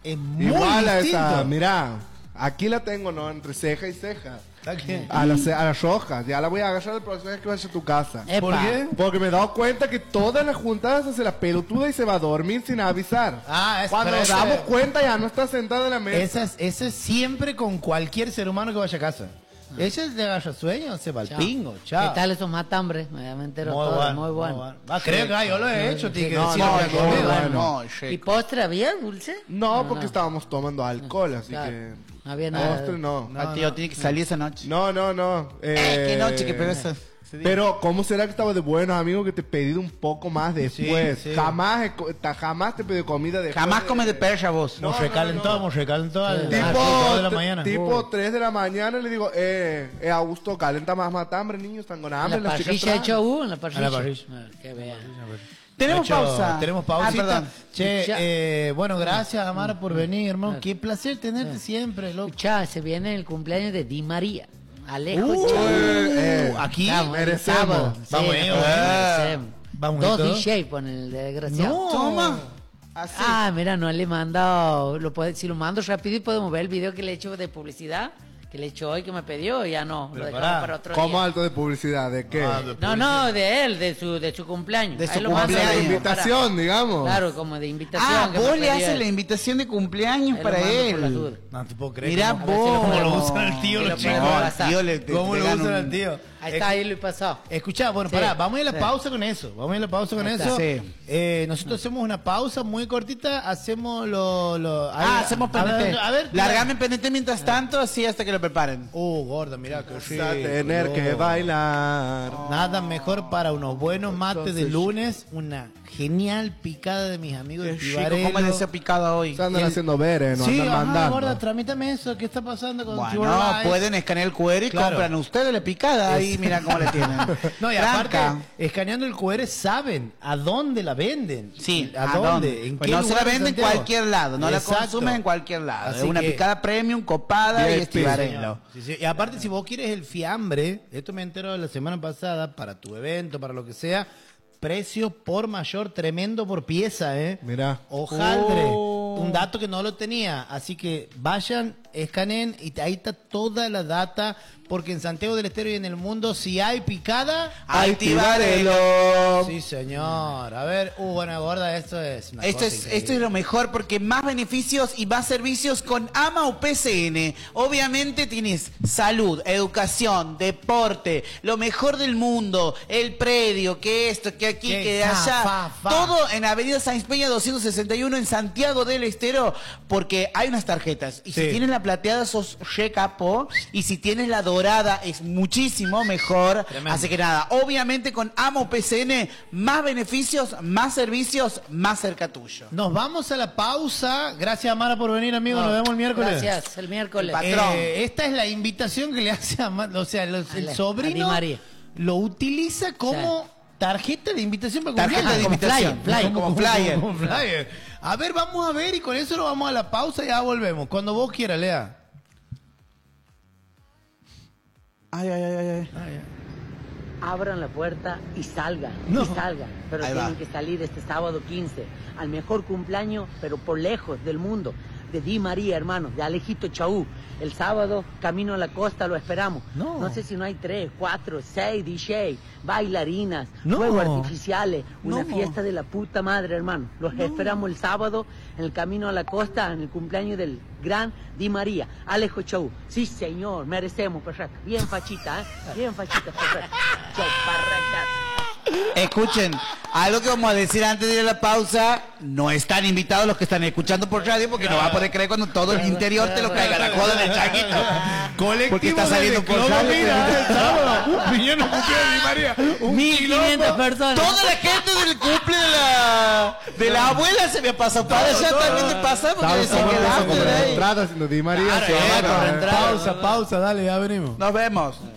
Es muy igual a distinto. esa, mirá, aquí la tengo, ¿no? Entre ceja y ceja. ¿A qué? A las rojas. Ya la voy a agarrar el próximo vez que vaya a tu casa. Epa. ¿Por qué? Porque me he dado cuenta que todas las juntadas hace la pelotuda y se va a dormir sin avisar. Ah, Cuando nos damos cuenta ya no está sentada en la mesa. Esa es siempre con cualquier ser humano que vaya a casa. Ella le agarra sueño, se va al Chao. pingo, chao. ¿Qué tal esos matambres? Me entero Muy todo, bueno, muy bueno. Creo que yo lo he hecho, tiene que No, decirlo no, que ha no, comido. bueno. No, ¿Y shake. postre había dulce? No, porque estábamos tomando alcohol, así Claro. que... No había nada. Postre no. Ah, tío, tiene que salir esa noche. No. Qué noche que pegó esa. Pero, ¿cómo será que estaba de buenos amigos que te he pedido un poco más después? Sí, sí. Jamás te he pedido comida después. Jamás come de percha vos. No, Nos recalentó a las Tipo, 2 de la mañana. tipo 3 de la mañana le digo, Augusto, calenta más matambre, niños, están con ¿En hambre. la las chicas parrilla traen". hecho en la parrilla? A la parrilla. Que vean. Tenemos pausa. Tenemos pausita. perdón. Che, bueno, gracias, Amara, por venir, hermano. Qué placer tenerte siempre, loco. Escuchá, se viene el cumpleaños de Di María. Alejo Aquí merecemos. sábado. Vamos, Sí, merecemos. Vamos, Dos ¿todo? DJ pone el desgraciado. No. Toma. Así. Ah, mira, no le he mandado. Si lo mando rápido y podemos ver el video que le he hecho de publicidad. Que le he hecho hoy que me pidió, ya no. Pero Lo dejamos pará, para otro ¿Cómo día. alto de publicidad? ¿De qué? No, de él, de su cumpleaños. De Ahí su lo mando, cumpleaños. lo De dejo invitación, para- digamos. Claro, como de invitación. que me Vos le pidió haces él. la invitación de cumpleaños Ahí lo para mando por las él. dudas. No te puedo creer. Mirá cómo- vos. ¿Cómo lo usan al tío Y los lo chicos? pongo al WhatsApp. tío le ¿Cómo lo entregan usan un- al tío? Ahí está, ahí lo he pasado. Escuchá, bueno, Sí. pará, vamos a ir a la Sí. pausa con eso. Vamos a ir a la pausa con Ahí eso. está. Sí. Nosotros hacemos una pausa muy cortita, hacemos Hacemos pendiente. A ver, Largame pendiente mientras tanto, así hasta que lo preparen. Gorda, mirá que Vas a tener que bailar. Nada mejor para unos buenos mates de Entonces, lunes, una genial picada de mis amigos de Qué chico, Tibarelo. ¿cómo les he picado hoy? Se andan El- haciendo ver, no Sí, andan ajá, mandando. gorda, tramítame eso. ¿Qué está pasando con Bueno, Tibarelo? pueden escanear el QR y Claro. compran ustedes la picada. Ahí mira cómo le tienen. No, y Tranca. aparte, escaneando el QR saben a dónde la venden. Sí, ¿a dónde? ¿En Pues qué no se la lugar de venden en Santiago? cualquier lado, no Exacto. la consumen en cualquier lado. Así Es una que- picada premium, copada y VIP, estibarelo. Sí, sí. Y aparte, si vos quieres el fiambre, esto me entero la semana pasada, para tu evento, para lo que sea, precio por mayor, tremendo por pieza, ¿eh? Mirá. Hojaldre. Oh. Un dato que no lo tenía. Así que vayan, escaneen y ahí está toda la data. Porque en Santiago del Estero y en el mundo, si hay picada, ¡Ay, Tibarelo! sí, señor. A ver, bueno, gorda, esto es una cosa Esto increíble. es lo mejor porque más beneficios y más servicios con AMA o PCN. Obviamente tienes salud, educación, deporte, lo mejor del mundo, el predio, que esto, que aquí, Que que de allá. fa. Todo en Avenida Sáenz Peña 261 en Santiago del Estero porque hay unas tarjetas. Y Sí. si tienes la plateada sos re capo y si tienes la dorada es muchísimo mejor. Tremendo. Así que nada, obviamente con AMA o PCN más beneficios, más servicios, más cerca tuyo. Nos vamos a la pausa. Gracias, Amara, por venir, amigo. Nos vemos el miércoles. Gracias, el miércoles. El patrón. Esta es la invitación que le hace a Amara. O sea, el a Di sobrino María. lo utiliza como tarjeta de invitación para Tarjeta cumpleaños. de como invitación. flyer, Como flyer. Como flyer. A ver, vamos a ver y con eso nos vamos a la pausa y ya volvemos. Cuando vos quieras, Lea. Ay, ay, ay, ay. Abran la puerta y salgan, No. y salgan. Pero Ahí tienen va. que salir este sábado 15 al mejor cumpleaños, pero por lejos del mundo, de Di María, hermano, de Alejito Chaú. El sábado, camino a la costa, lo esperamos. No. sé si no hay 3, 4, 6 DJ, bailarinas, No. fuegos artificiales, una No. fiesta de la puta madre, hermano. Los esperamos el sábado en el camino a la costa, en el cumpleaños del gran Di María, Alejo Chaú. Sí, señor, merecemos, perrata. Bien fachita, ¿eh? Bien fachita, perrata. Chau, parracas. Escuchen, algo que vamos a decir antes de ir a la pausa, no están invitados los que están escuchando por radio porque no va a poder creer cuando todo el interior te lo caiga la joda del changuito. Porque está saliendo por radio. Vinieron a cumplir a Di María. 1500 personas. Toda la gente del cumple de la abuela se me pasó para allá también te pasa porque Estamos se quedaste comprando ahí. entradas haciendo Di María. se va a- Pausa, dale, ya venimos. Nos vemos.